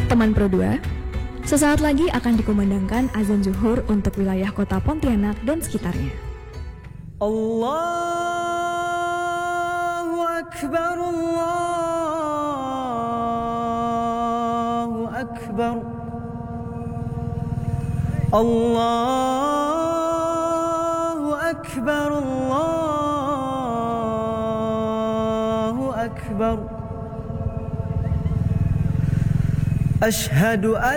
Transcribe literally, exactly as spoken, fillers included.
Teman Pro dua, sesaat lagi akan dikumandangkan azan zuhur untuk wilayah kota Pontianak dan sekitarnya. Allahu Akbar, Allahu Akbar, Allahu Akbar, Allahu Akbar. Ashhadu an